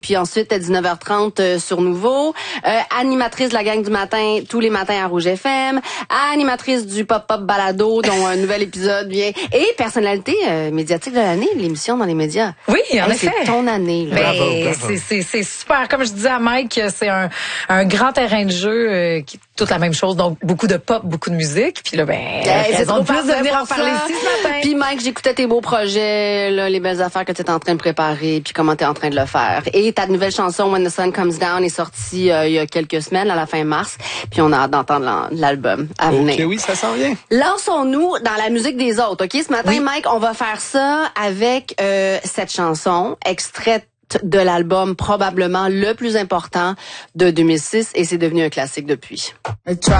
Puis ensuite, à 19h30 sur Nouveau. Animatrice de la gang du matin, tous les matins à Rouge FM. Animatrice du Pop-Pop Balado, dont un nouvel épisode vient. Et personnalité médiatique de l'année, l'émission dans les médias. Oui, en effet. C'est ton année. Là. Bravo. C'est super. Comme je disais à Mike, c'est un grand terrain de jeu qui est toute la même chose. Donc, beaucoup de pop, beaucoup de musique. Puis là, c'est trop plus de venir en parler ici ce matin. Puis Mike, j'écoutais tes beaux projets, là, les belles affaires que tu es en train de préparer, puis comment tu es en train de le faire. Et ta nouvelle chanson When the Sun Comes Down est sortie il y a quelques semaines, à la fin mars, puis on a hâte d'entendre l'album à venir. Ok, oui, ça s'en vient. Lançons-nous dans la musique des autres, ok? Ce matin, oui. Mike, on va faire ça avec cette chanson, extraite de l'album probablement le plus important de 2006, et c'est devenu un classique depuis.